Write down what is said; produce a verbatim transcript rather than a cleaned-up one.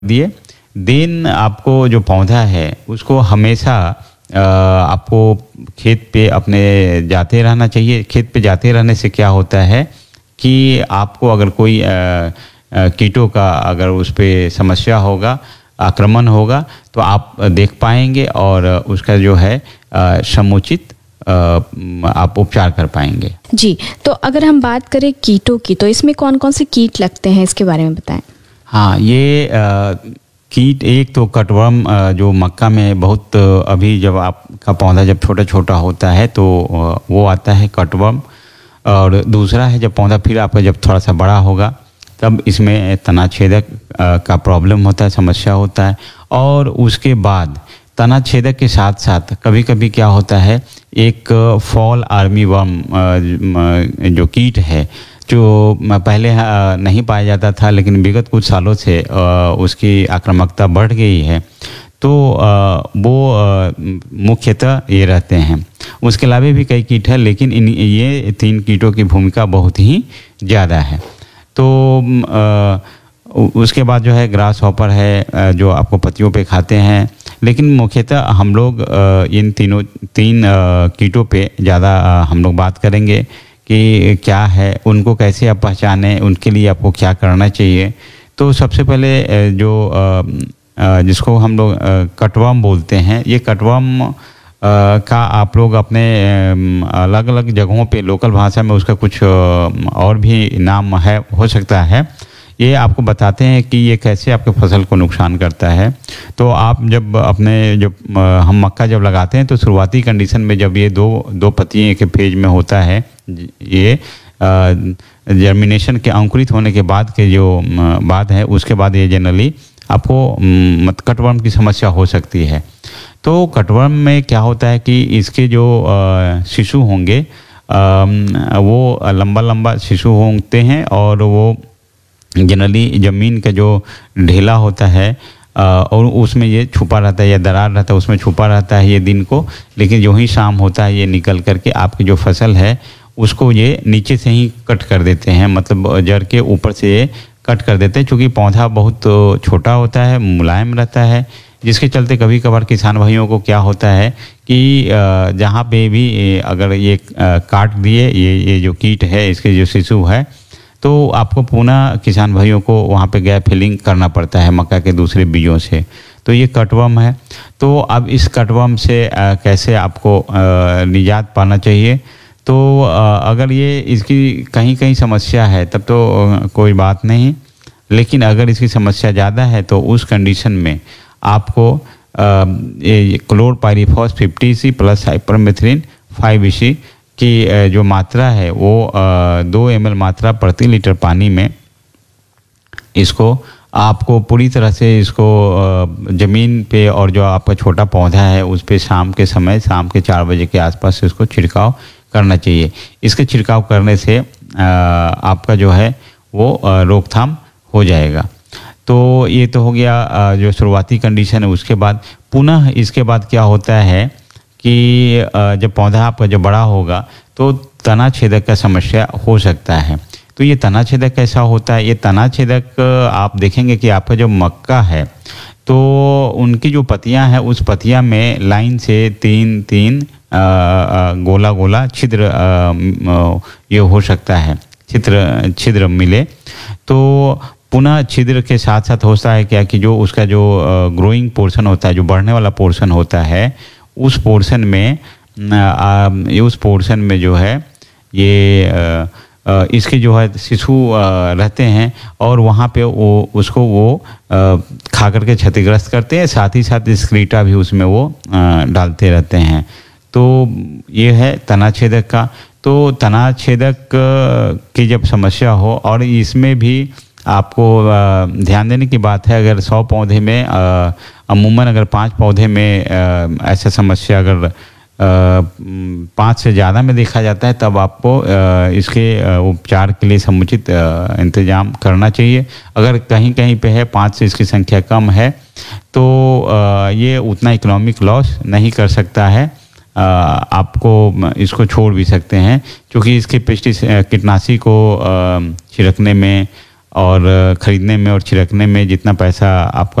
दिए। देन आपको जो पौधा है उसको हमेशा आ, आपको खेत पे अपने जाते रहना चाहिए। खेत पे जाते रहने से क्या होता है कि आपको अगर कोई आ, आ, कीटों का अगर उस पर समस्या होगा, आक्रमण होगा, तो आप देख पाएंगे और उसका जो है समुचित आप उपचार कर पाएंगे। जी, तो अगर हम बात करें कीटों की, तो इसमें कौन कौन से कीट लगते हैं, इसके बारे में बताएं। हाँ, ये आ, कीट एक तो कटवर्म जो मक्का में बहुत, अभी जब आपका पौधा जब छोटा छोटा होता है तो वो आता है कटवर्म। और दूसरा है जब पौधा फिर आपका जब थोड़ा सा बड़ा होगा तब इसमें तना छेदक का प्रॉब्लम होता है, समस्या होता है। और उसके बाद तना छेदक के साथ साथ कभी कभी क्या होता है, एक फॉल आर्मी वर्म जो कीट है जो पहले नहीं पाया जाता था, लेकिन विगत कुछ सालों से उसकी आक्रामकता बढ़ गई है, तो वो मुख्यतः ये रहते हैं। उसके अलावा भी कई कीट हैं, लेकिन इन ये तीन कीटों की भूमिका बहुत ही ज़्यादा है। तो उसके बाद जो है ग्रास हॉपर है जो आपको पत्तियों पे खाते हैं, लेकिन मुख्यतः हम लोग इन तीनों तीन कीटों पे ज़्यादा हम लोग बात करेंगे कि क्या है, उनको कैसे आप पहचानें, उनके लिए आपको क्या करना चाहिए। तो सबसे पहले जो जिसको हम लोग कटवर्म बोलते हैं, ये कटवर्म का आप लोग अपने अलग अलग जगहों पे लोकल भाषा में उसका कुछ और भी नाम है, हो सकता है। ये आपको बताते हैं कि ये कैसे आपके फसल को नुकसान करता है। तो आप जब अपने जब हम मक्का जब लगाते हैं तो शुरुआती कंडीशन में जब ये दो दो पत्तियां एक फेज में होता है, ये जर्मिनेशन के अंकुरित होने के बाद के जो बाद है, उसके बाद ये जनरली आपको मत कटवर्म की समस्या हो सकती है। तो कटवर्म में क्या होता है कि इसके जो शिशु होंगे वो लंबा लंबा शिशु होते हैं और वो जनरली ज़मीन का जो ढेला होता है और उसमें ये छुपा रहता है या दरार रहता है, उसमें छुपा रहता है ये दिन को, लेकिन जो ही शाम होता है ये निकल करके आपकी जो फसल है उसको ये नीचे से ही कट कर देते हैं, मतलब जड़ के ऊपर से ये कट कर देते हैं। चूँकि पौधा बहुत छोटा होता है, मुलायम रहता है, जिसके चलते कभी कभार किसान भाइयों को क्या होता है कि जहाँ पे भी अगर ये काट दिए ये ये जो कीट है, इसके जो शिशु है, तो आपको पुनः किसान भाइयों को वहाँ पे गैप फिलिंग करना पड़ता है मक्का के दूसरे बीजों से। तो ये कटवर्म है। तो अब इस कटवर्म से आ, कैसे आपको आ, निजात पाना चाहिए। तो आ, अगर ये इसकी कहीं कहीं समस्या है तब तो आ, कोई बात नहीं, लेकिन अगर इसकी समस्या ज़्यादा है तो उस कंडीशन में आपको chlorpyrifos fifty C plus हाइपरमेथ्रिन five इसी की जो मात्रा है वो दो एम एल मात्रा प्रति लीटर पानी में इसको आपको पूरी तरह से इसको ज़मीन पे और जो आपका छोटा पौधा है उस पे शाम के समय शाम के चार बजे के आसपास इसको छिड़काव करना चाहिए। इसके छिड़काव करने से आपका जो है वो रोकथाम हो जाएगा। तो ये तो हो गया जो शुरुआती कंडीशन है। उसके बाद पुनः इसके बाद क्या होता है कि जब पौधा आपका जब बड़ा होगा तो तना छेदक का समस्या हो सकता है। तो ये तना छेदक कैसा होता है, ये तना छेदक आप देखेंगे कि आपका जो मक्का है तो उनकी जो पत्तियां हैं उस पत्तियां में लाइन से तीन तीन आ, आ, गोला गोला छिद्र आ, ये हो सकता है, छिद्र छिद्र मिले। तो पुनः छिद्र के साथ साथ होता है क्या कि जो उसका जो ग्रोइंग पोर्शन होता है, जो बढ़ने वाला पोर्शन होता है, उस पोर्शन में आ, उस पोर्शन में जो है ये आ, आ, इसके जो है शिशु रहते हैं और वहाँ पे वो उसको वो आ, खा करके क्षतिग्रस्त करते हैं, साथ ही साथ स्क्रीटा भी उसमें वो आ, डालते रहते हैं। तो ये है तना छेदक का। तो तना छेदक की जब समस्या हो, और इसमें भी आपको ध्यान देने की बात है, अगर सौ पौधे में अमूमन अगर पाँच पौधे में ऐसा समस्या अगर पाँच से ज़्यादा में देखा जाता है तब आपको इसके उपचार के लिए समुचित इंतजाम करना चाहिए। अगर कहीं कहीं पे है पाँच से इसकी संख्या कम है तो ये उतना इकोनॉमिक लॉस नहीं कर सकता है, आपको इसको छोड़ भी सकते हैं, क्योंकि इसके पेस्टिस कीटनाशी को छिड़कने में और खरीदने में और छिड़कने में जितना पैसा आपका